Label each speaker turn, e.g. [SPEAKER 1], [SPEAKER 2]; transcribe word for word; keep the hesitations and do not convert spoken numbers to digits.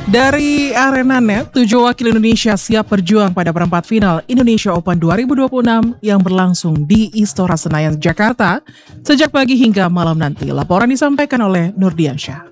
[SPEAKER 1] Dari Arena Net, tujuh wakil Indonesia siap berjuang pada perempat final Indonesia Open dua ribu dua puluh enam yang berlangsung di Istora Senayan, Jakarta sejak pagi hingga malam nanti. Laporan disampaikan oleh Nurdiansyah.